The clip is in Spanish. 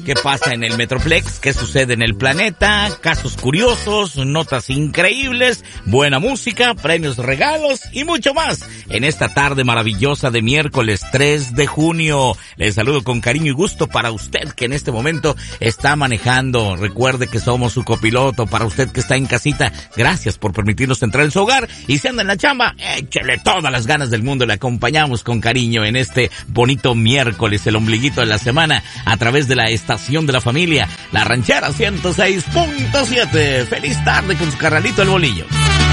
qué pasa en el Metroplex, qué sucede en el planeta, casos curiosos, notas increíbles, buena música, premios, regalos y mucho más en esta tarde maravillosa de miércoles 3 de junio. Les saludo con cariño y gusto para usted que en este momento está manejando. Recuerde que somos su copiloto. Para usted que está en casita, gracias por permitirnos entrar en su hogar. Y si anda en la chamba, échele todas las ganas del mundo. Le acompañamos con cariño en este bonito miércoles, el ombliguito de la semana, a través de la estación de la familia, La Ranchera 106.7. Feliz tarde con su carnalito El Bolillo.